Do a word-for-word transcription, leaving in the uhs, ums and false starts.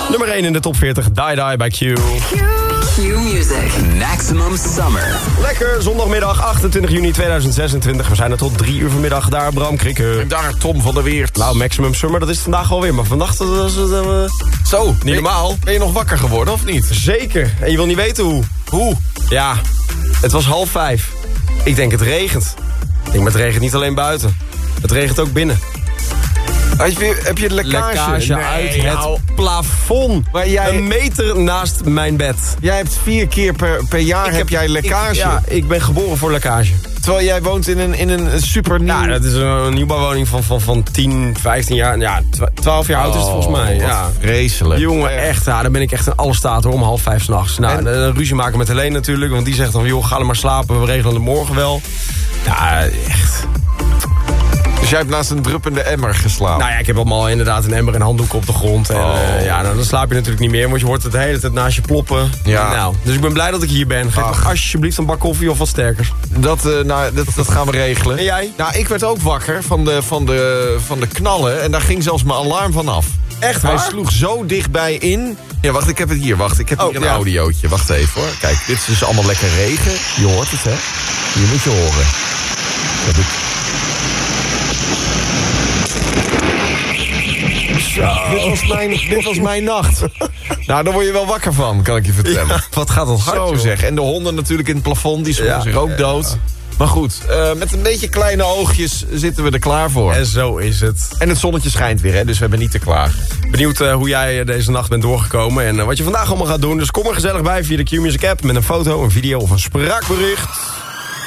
Nummer één in de top veertig, Die Die bij Q. Q Music. Maximum Summer. Lekker, zondagmiddag achtentwintig juni tweeduizend zesentwintig. We zijn er tot drie uur vanmiddag. Daar Bram Krikke. En daar Tom van der Weert. Nou, Maximum Summer, dat is vandaag alweer. Maar vannacht, dat was het... Uh, Zo, niet normaal. Ben je nog wakker geworden of niet? Zeker. En je wil niet weten hoe. Hoe? Ja, het was half vijf. Ik denk het regent. Ik denk, maar het regent niet alleen buiten. Het regent ook binnen. Heb je, heb je lekkage? Lekkage Nee, uit het nou, plafond. Maar jij- Een meter naast mijn bed. Jij hebt vier keer per, per jaar Ik heb, jij lekkage. Ik, ja, ik ben geboren voor lekkage. Terwijl jij woont in een, in een super nieuw... Ja, dat is een nieuwbouwwoning van, van, van tien, vijftien jaar. Ja, twaalf jaar oud is het volgens mij. wat Ja. vreselijk. Jongen, echt, ja, dan ben ik echt in alle staten hoor, om half vijf s'nachts. Nou, En- een ruzie maken met Helene natuurlijk, want die zegt dan, joh, ga er maar slapen, we regelen het morgen wel. Ja, echt. Dus jij hebt naast een druppende emmer geslapen. Nou ja, ik heb allemaal inderdaad een emmer en handdoek op de grond. En Oh. uh, ja, nou, dan slaap je natuurlijk niet meer, want je hoort het de hele tijd naast je ploppen. Ja. Nou, dus ik ben blij dat ik hier ben. Geef Ach. me alsjeblieft een bak koffie of wat sterkers. Dat, uh, nou, dat, dat gaan we regelen. En jij? Nou, ik werd ook wakker van de, van, de, van de knallen. En daar ging zelfs mijn alarm vanaf. Echt Hij waar? sloeg zo dichtbij in. Ja, wacht, ik heb het hier. Wacht, ik heb Oh, hier een ja. audiootje. Wacht even hoor. Kijk, dit is dus allemaal lekker regen. Je hoort het, hè? Hier moet je horen. Dat ik... Dit was, mijn, dit was mijn nacht. Nou, daar word je wel wakker van, kan ik je vertellen. Ja, wat gaat dat hard, Zo joh. zeg. En de honden natuurlijk in het plafond, die schrokken Ja. zich ook dood. Maar goed, uh, met een beetje kleine oogjes zitten we er klaar voor. En zo is het. En het zonnetje schijnt weer, hè, dus we hebben niet te klagen. Benieuwd uh, hoe jij uh, deze nacht bent doorgekomen en uh, wat je vandaag allemaal gaat doen. Dus kom er gezellig bij via de Q-Music app met een foto, een video of een spraakbericht.